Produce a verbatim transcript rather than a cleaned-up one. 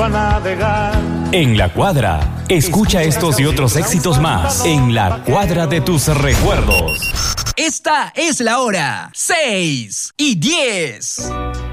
En La Cuadra, escucha estos y otros éxitos más en La Cuadra de tus recuerdos. Esta es la hora, seis y diez.